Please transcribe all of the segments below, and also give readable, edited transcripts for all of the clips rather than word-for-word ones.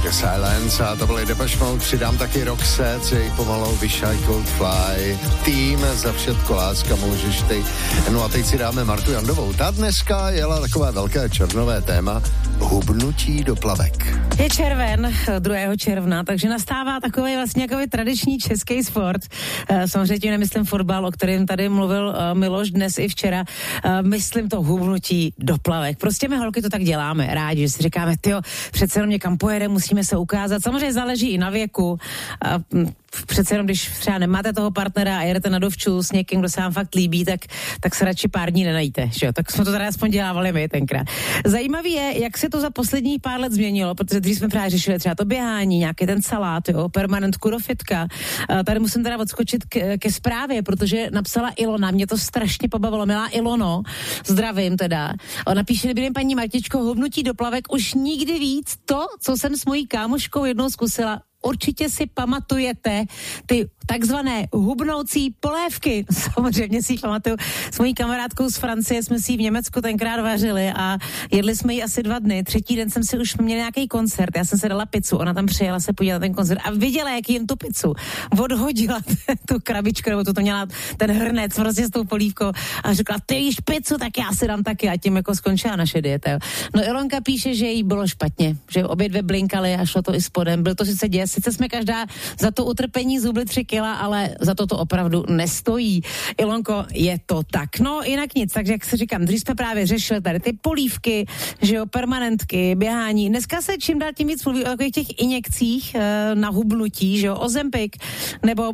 The Silence a to byl Depeche Mode, přidám taky Roxette, jejich pomalou Wish I Could Fly, Tým, Za všetko láska můžeš ty. No a teď si dáme Martu Jandovou. Ta dneska jela takové velké černové téma, hubnutí do plavek. Je červen, 2. června, takže nastává takový vlastně jakoby tradiční český sport. Samozřejmě tím nemyslím fotbal, o kterém tady mluvil Miloš dnes i včera. Myslím to hubnutí do plavek. Prostě my holky to tak děláme rádi, že si říkáme, tyjo, přece jenom někam pojede, musíme se ukázat. Samozřejmě záleží i na věku. Přece jenom, když třeba nemáte toho partnera a jedete na dovču s někým, kdo se vám fakt líbí, tak se radši pár dní nenajíte, že jo? Tak jsme to tady aspoň dělávali my tenkrát. Zajímavý je, jak se to za poslední pár let změnilo, protože dřív jsme právě řešili třeba to běhání, nějaký ten salát, jo, permanentku do fitka. Tady musím teda odskočit ke zprávě, protože napsala Ilona, mě to strašně pobavilo. Milá Ilono, zdravím teda. Ona píše, nebydem paní Martičko, hubnutí do plavek už nikdy víc. To, co jsem s mojí kámoškou jednou zkusila, určitě si pamatujete ty takzvané hubnoucí polévky. Samozřejmě si ji pamatuju. S mojí kamarádkou z Francie jsme si ji v Německu tenkrát vařili a jedli jsme ji asi 2 dny. 3. den jsem si už měl nějaký koncert. Já jsem se dala pizzu, ona tam přijela se podívat na ten koncert a viděla, jak jim tu pizzu. Odhodila tu krabičku, nebo to měla ten hrnec prostě s tou polívkou a řekla, ty jíš pizzu, tak já si dám taky a tím jako skončila naše dieta. Jo. No Ilonka píše, že jí bylo špatně, že obě dvě blinkaly a šlo to i spodem. Byl to sice děs, sice jsme každá za to utrpení zubly 3 kila, ale za to opravdu nestojí. Ilonko, je to tak. No, jinak nic, takže jak se říkám, dřív jsme právě řešili tady ty polívky, že jo, permanentky, běhání. Dneska se čím dál tím víc mluví o takových těch injekcích na hubnutí, že jo, Ozempic nebo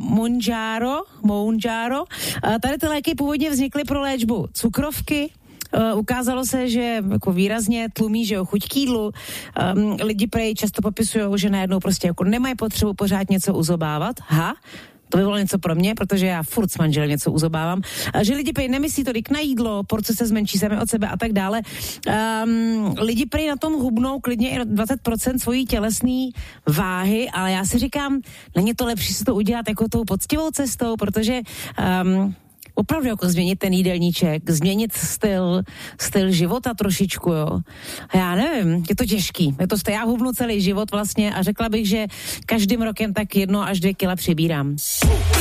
Mounjaro. Tady ty léky původně vznikly pro léčbu cukrovky. Ukázalo se, že jako výrazně tlumí, že jo, chuť k jídlu. Lidi prej často popisují, že najednou prostě jako nemají potřebu pořád něco uzobávat. To by bylo něco pro mě, protože já furt s manželem něco uzobávám. Že lidi prej nemyslí tolik na jídlo, porce se zmenší sami od sebe a tak dále. Lidi prej na tom hubnou klidně i 20% svojí tělesné váhy, ale já si říkám, není to lepší si to udělat jako tou poctivou cestou, protože opravdu jako změnit ten jídelníček, změnit styl života trošičku, jo. A já nevím, je to těžký. Já hubnu celý život vlastně a řekla bych, že každým rokem tak 1 až 2 kila přibírám.